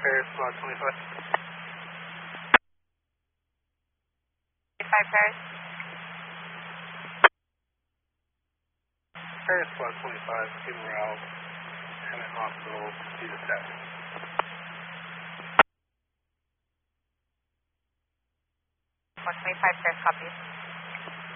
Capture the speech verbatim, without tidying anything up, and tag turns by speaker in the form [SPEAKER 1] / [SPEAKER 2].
[SPEAKER 1] Paris, Squad twenty-five.
[SPEAKER 2] twenty-five Paris.
[SPEAKER 1] Paris, Squad twenty-five, team morale, Hammond Hospital, see the status.
[SPEAKER 2] one twenty-five Paris, copy.